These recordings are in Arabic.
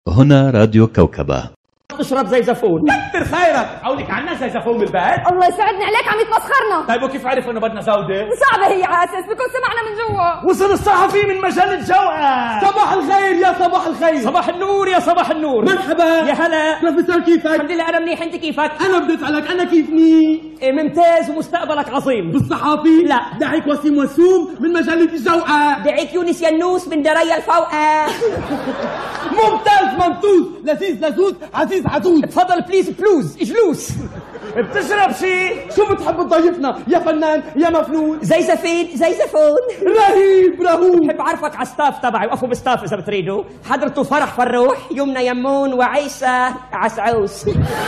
هنا راديو كوكبة. تشرب زي زفون. كتر خيرك، عولك عنا زي زفون بالبيت. الله يسعدني عليك، عم يتمسخرنا. طيب وكيف عرف انه بدنا زودة؟ صعبة هي عاسس، بكون سمعنا من جوا. وصل الصحفي من مجلة جوقة. صباح الخير يا صباح الخير. صباح النور يا صباح النور. مرحبا يا هلا. بروفيسور كيفك؟ الحمد لله انا منيح، انت كيفك؟ انا بدي اسالك انا كيفني؟ ممتاز ومستقبلك عظيم. بالصحافي؟ لا. دعيك وسيم وسوم من مجلة الجوقة. دعيك يونس ينوس من دريا الفوقة. ممتاز ممتوز لذيذ لذوذ عزيز عزوز. تفضل بليز بلوز جلوس. بتشرب شي؟ شو بتحب تضيفنا يا فنان يا مفنون؟ زي زفين زي زفون. رهيب رهوب. بحب اعرفك على الستاف تبعي، وقفوا بالستاف اذا بتريدوا. حضرته فرح فروح، يمنى يمون، وعيسى عسعوس.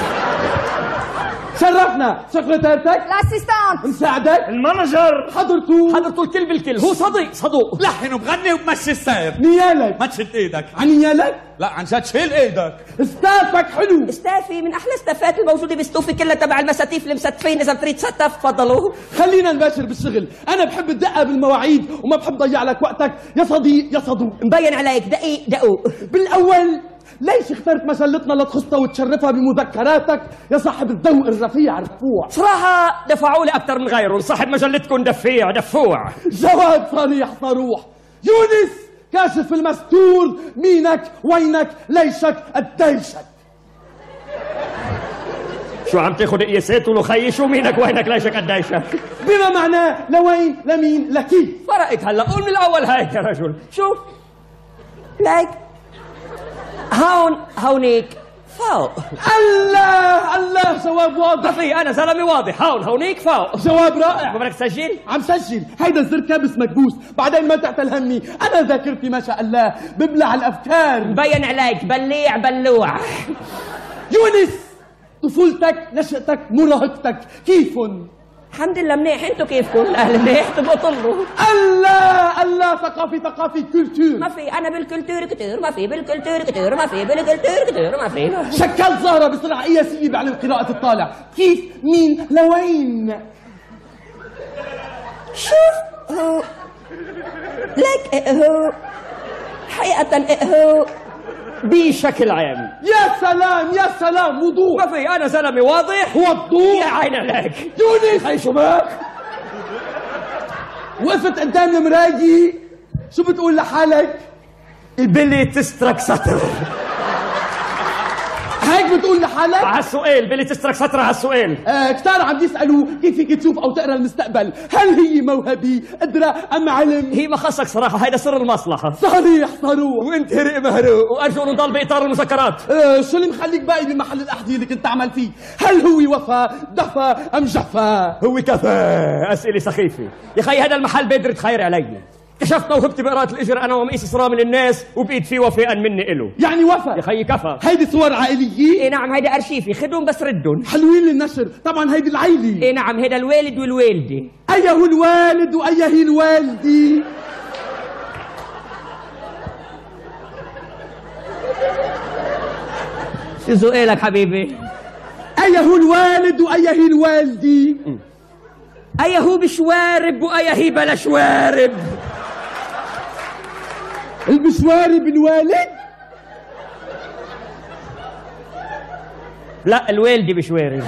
شرفنا. سكرتيرتك؟ الاسيستانت. مساعدك؟ المانجر. حضرته الكل بالكل، هو صديق صدوق. لحن وبغني وبمشي السير. نيالك. ما تشد ايدك. عن نيالك؟ لا عن جد شيل ايدك. ستافك حلو. استافي من احلى استافات الموجوده بستوفي كلها تبع المساتيف المستفين، اذا بتريد ستف تفضلوا. خلينا نباشر بالشغل، انا بحب الدقه بالمواعيد وما بحب ضيع لك وقتك يا صديق يا صدوق. مبين عليك دقيق دقوق. بالاول ليش اخترت مجلتنا لتخصها وتشرفها بمذكراتك يا صاحب الذوق الرفيع الرفوع؟ صراحه دفعوا لي اكثر من غيرهم، صاحب مجلتكم دفيع دفوع. جواب صريح صروح. يونس كاشف المستور، مينك وينك ليشك قديشك. شو عم تاخذ قياسات ولخي؟ شو مينك وينك ليشك قديشك؟ بما معناه لوين لمين لكيف. فرقت هلا، قول من الاول هيك يا رجل. شوف ليك هونيك فوق. الله الله جواب واضح. في انا زلمه واضح. هونيك فوق. جواب رائع. ما بدك تسجل؟ عم سجل. هيدا الزر كابس مكبوس، بعدين ما تعتل همي، انا ذاكرتي ما شاء الله ببلع الافكار. مبين عليك بليع بلوع. يونس طفولتك نشأتك مراهقتك كيفن؟ الحمد لله منيح، انتو كيفكم؟ الاهل منيح تبقوا طلوا. الله الله ثقافي كولتور. ما في انا بالكولتور كتير، ما في بالكولتور كتير، ما في بالكولتور كتير، ما في. شكلت زهرة بسرعة قياسية بعلم قراءة الطالع. كيف مين لوين؟ شوف هو لك هو حقيقة هو بشكل عام. يا سلام يا سلام وضوح. ما في انا زلمه واضح. وضوح يا عين عليك. يونس هي شو بك؟ وقفت قدام المراية شو بتقول لحالك؟ البلي تسترك سطر. هيك بتقول لحالك؟ على السؤال بلي تسترك سطر على السؤال. كتار عم يسألوا كيف فيك تشوف أو تقرأ المستقبل، هل هي موهبة قدرة أم علم؟ هي ما خصك صراحة، هيدا سر المصلحة. صريح صاروخ. وانت هرق مهروق، وأرجو إنه نضل بإطار المذكرات. شو اللي مخليك باقي بمحل الأحذية اللي كنت تعمل فيه؟ هل هو وفا دفا أم جفا؟ هو كفى. أسئلة سخيفة يا خي، هذا المحل بادر تخير علي. اكتشفت موهبتي بقراءة الإجر أنا ومقيس إسرام من الناس، وبقيت فيه وفاء مني إله. يعني وفا يا خيي كفى. هيدي صور عائلية؟ إيه نعم، هيدا أرشيفي، خدهم بس ردهم. حلوين للنشر، طبعا هيدي العيلة. إيه نعم، هيدا الوالد والوالدة. أيه الوالد وأيه هي الوالدة؟ شو سؤالك حبيبي؟ أيه الوالد وأيه هي الوالدة؟ أيه هو بشوارب وأيه هي بلا شوارب. البشوارب الوالد؟ لا الوالدة بشوارب.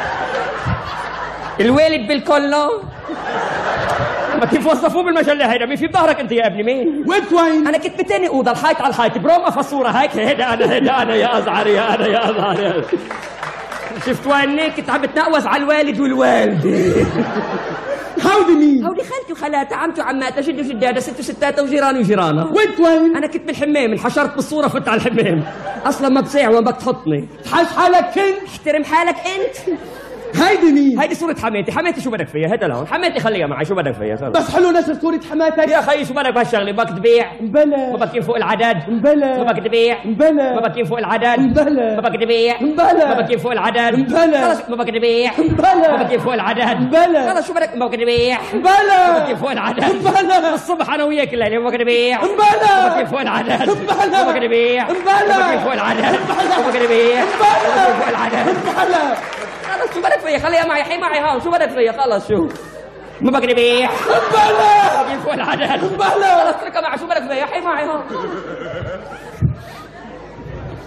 الوالد بالكولو. ما كيف وصفوه بالمجلة هيدا؟ مين في بظهرك انت يا ابني؟ مين؟ وانت وين؟ انا كنت بتاني اوضه الحيط على الحيط بروم فصوره هيك. هيدا انا يا ازعر يا انا يا ازعر. شفت وين كنت عم بتنقوز على الوالد والوالده. هودي مين؟ هودي خالتي وخالاتها، عمتي وعماتها، جدي وجداتها، ست وستاتها، وجيراني وجيرانها. وانت وين؟ انا كنت بالحمام، انحشرت بالصوره فت على الحمام. اصلا ما بساع وين بدك تحطني. تحاش حالك كنت؟ احترم حالك انت. هيدي مين؟ هيدي صورة حماتي. حماتي شو بدك فيها؟ هيدا لهون حماتي خليها معي، شو بدك فيها؟ خلص. بس حلو نشر صورة حماتك. يا خيي شو بدك بهالشغلة؟ بدك تبيع؟ مبلا. ما بدك فوق العدد؟ مبلا. ما بدك تبيع؟ مبلا. ما بدك فوق العدد؟ مبلا. ما بدك تبيع؟ مبلا. ما بدك فوق العدد؟ مبلا. خلص ما بدك تبيع؟ مبلا. ما بدك فوق العدد؟ مبلا. خلص شو بدك؟ ما بدك تبيع؟ مبلا. ما بدك فوق العدد؟ مبلا. الصبح انا وياك الليلة ما بدك تبيع؟ مبلا. ما بدك فوق العدد؟ مبلا. ما بدك تبيع؟ مبلا. ما بدك فوق العدد؟ ما بدك تبيع؟ مبلا. ما بدك فوق العدد؟ مبلا. خلص شو بدك فيا؟ خليها معي، حي معي هون. شو بدك فيا؟ خلص شو؟ ما بدك تبيع؟ مبلا. ما بدك فوق العدد؟ مبلا. خلص اتركها معي. شو بدك فيا؟ حي معي هون.